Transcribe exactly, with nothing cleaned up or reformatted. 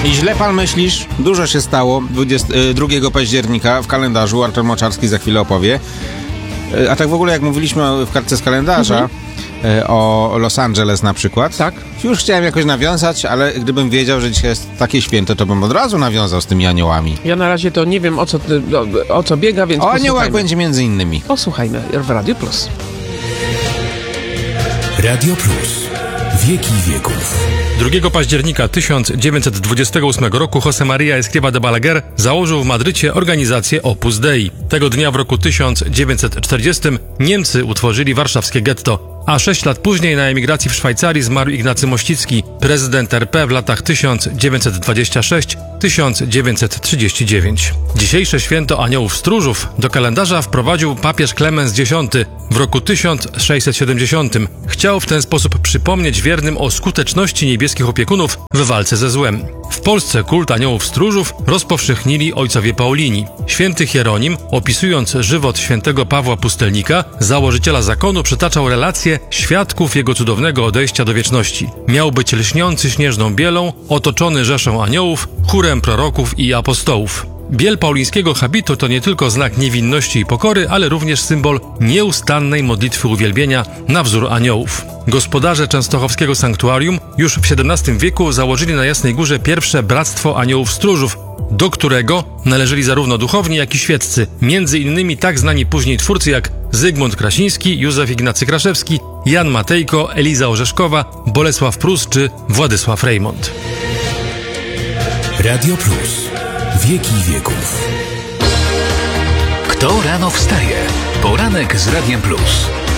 I źle pan myślisz, dużo się stało drugiego października w kalendarzu, Artur Moczarski za chwilę opowie. A tak w ogóle jak mówiliśmy w kartce z kalendarza, mhm. o Los Angeles na przykład, tak. Już chciałem jakoś nawiązać, ale gdybym wiedział, że dzisiaj jest takie święto, to bym od razu nawiązał z tymi aniołami. Ja na razie to nie wiem, o co, o, o co biega, więc o aniołach będzie między innymi. Posłuchajmy w Radio Plus. Radio Plus. Wieki wieków. drugiego października tysiąc dziewięćset dwudziestego ósmego roku José María Escrivá de Balaguer założył w Madrycie organizację Opus Dei. Tego dnia w roku tysiąc dziewięćset czterdziestym Niemcy utworzyli warszawskie getto. A sześć lat później na emigracji w Szwajcarii zmarł Ignacy Mościcki, prezydent R P w latach tysiąc dziewięćset dwudziestym szóstym do tysiąc dziewięćset trzydziestego dziewiątego. Dzisiejsze święto Aniołów Stróżów do kalendarza wprowadził papież Klemens Dziesiąty w roku tysiąc sześćset siedemdziesiątym. Chciał w ten sposób przypomnieć wiernym o skuteczności niebieskich opiekunów w walce ze złem. W Polsce kult Aniołów Stróżów rozpowszechnili ojcowie Paulini. Święty Hieronim, opisując żywot świętego Pawła Pustelnika, założyciela zakonu, przytaczał relacje świadków jego cudownego odejścia do wieczności. Miał być lśniący śnieżną bielą, otoczony rzeszą aniołów, chórem proroków i apostołów. Biel paulińskiego habitu to nie tylko znak niewinności i pokory, ale również symbol nieustannej modlitwy uwielbienia na wzór aniołów. Gospodarze częstochowskiego sanktuarium już w siedemnastym wieku założyli na Jasnej Górze pierwsze Bractwo Aniołów Stróżów, do którego należeli zarówno duchowni, jak i świeccy, między innymi tak znani później twórcy jak Zygmunt Krasiński, Józef Ignacy Kraszewski, Jan Matejko, Eliza Orzeszkowa, Bolesław Prus czy Władysław Rejmont. Radio Plus. Wieki wieków. Kto rano wstaje? Poranek z Radiem Plus.